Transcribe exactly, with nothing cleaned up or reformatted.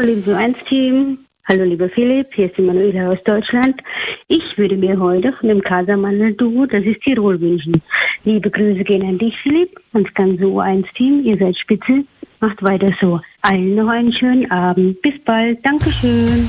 Hallo liebes U eins Team, hallo lieber Philipp, hier ist die Manuela aus Deutschland. Ich würde mir heute von dem Casamandel-Duo, das ist Tirol, wünschen. Liebe Grüße gehen an dich, Philipp, und das ganze U eins Team, ihr seid spitze, macht weiter so. Allen noch einen schönen Abend, bis bald, Dankeschön.